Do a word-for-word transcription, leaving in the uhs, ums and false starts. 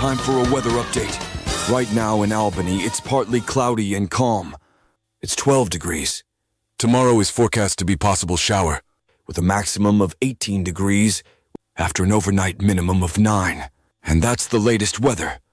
time for a weather update. Right now in Albany, it's partly cloudy and calm. It's twelve degrees. Tomorrow is forecast to be possible shower, with a maximum of eighteen degrees after an overnight minimum of nine. And that's the latest weather.